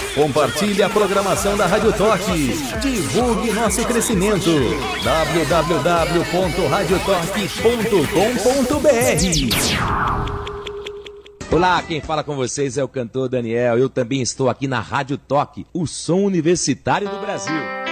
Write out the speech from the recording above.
Compartilhe a programação da Rádio Toque. Divulgue nosso crescimento. www.radiotoque.com.br. Olá, quem fala com vocês é o cantor Daniel. Eu também estou aqui na Rádio Toque, o som universitário do Brasil.